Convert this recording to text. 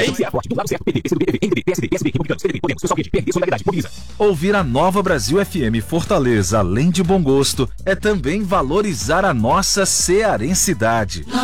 Ouvir a Nova Brasil FM Fortaleza, além de bom gosto, é também valorizar a nossa cearensidade.